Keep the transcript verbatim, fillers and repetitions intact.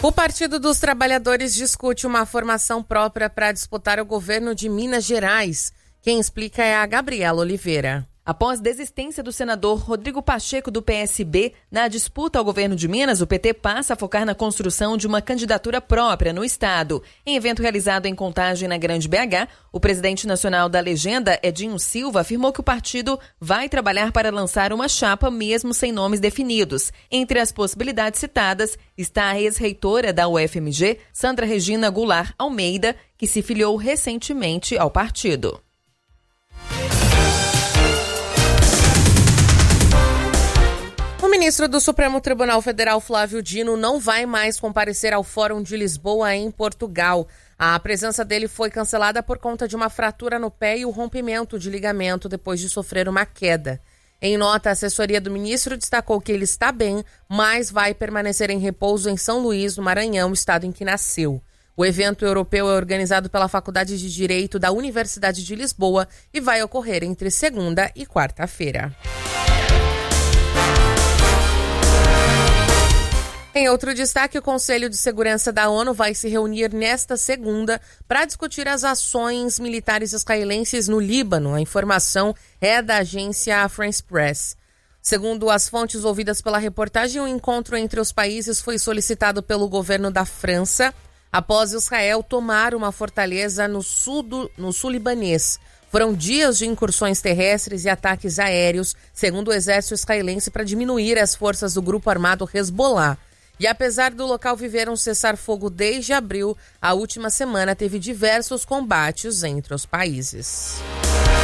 O Partido dos Trabalhadores discute uma formação própria para disputar o governo de Minas Gerais. Quem explica é a Gabriela Oliveira. Após desistência do senador Rodrigo Pacheco do P S B na disputa ao governo de Minas, o P T passa a focar na construção de uma candidatura própria no estado. Em evento realizado em Contagem, na Grande B H, o presidente nacional da legenda, Edinho Silva, afirmou que o partido vai trabalhar para lançar uma chapa mesmo sem nomes definidos. Entre as possibilidades citadas está a ex-reitora da U F M G, Sandra Regina Goulart Almeida, que se filiou recentemente ao partido. O ministro do Supremo Tribunal Federal, Flávio Dino, não vai mais comparecer ao Fórum de Lisboa, em Portugal. A presença dele foi cancelada por conta de uma fratura no pé e o rompimento de ligamento depois de sofrer uma queda. Em nota, a assessoria do ministro destacou que ele está bem, mas vai permanecer em repouso em São Luís, no Maranhão, estado em que nasceu. O evento europeu é organizado pela Faculdade de Direito da Universidade de Lisboa e vai ocorrer entre segunda e quarta-feira. Em outro destaque, o Conselho de Segurança da ONU vai se reunir nesta segunda para discutir as ações militares israelenses no Líbano. A informação é da agência France Press. Segundo as fontes ouvidas pela reportagem, o encontro entre os países foi solicitado pelo governo da França após Israel tomar uma fortaleza no sul, do, no sul libanês. Foram dias de incursões terrestres e ataques aéreos, segundo o exército israelense, para diminuir as forças do grupo armado Hezbollah. E apesar do local viver um cessar-fogo desde abril, a última semana teve diversos combates entre os países.